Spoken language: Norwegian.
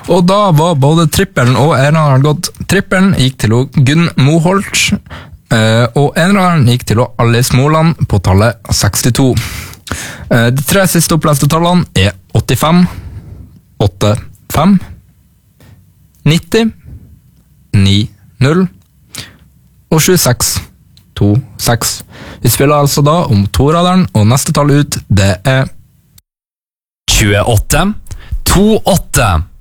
Og da var både trippelen og eneren gått. Trippelen gikk til Gunn Moholt, og eneren gikk til Alice Moland på tallet 62. De 3 siste oppleste tallene 85, 85, 90, 90 og 26, 26. Vi spiller altså da om toraderen, og neste tall ut, det 28, 28.